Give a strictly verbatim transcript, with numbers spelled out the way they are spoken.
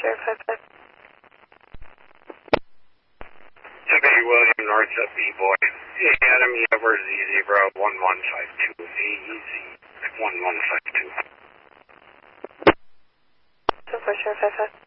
sure, five five. City William North of B-Boy. Adam Edward Z Zebra one one five two. A E Z one one five two. So for sure, five five.